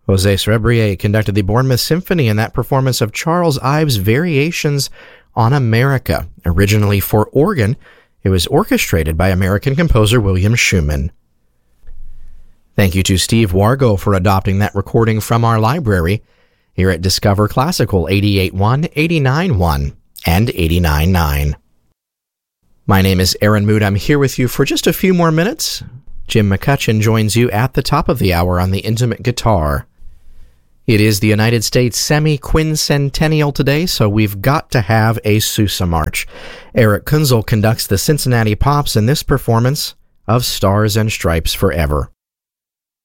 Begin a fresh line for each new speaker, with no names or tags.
Jose Cerebrier conducted the Bournemouth Symphony in that performance of Charles Ives' Variations on America. Originally for organ, it was orchestrated by American composer William Schumann. Thank you to Steve Wargo for adopting that recording from our library here at Discover Classical 88.1, 89.1, and 89.9. My name is Aaron Mood. I'm here with you for just a few more minutes. Jim McCutcheon joins you at the top of the hour on the intimate guitar. It is the United States semi-quincentennial today, so we've got to have a Sousa March. Eric Kunzel conducts the Cincinnati Pops in this performance of Stars and Stripes Forever.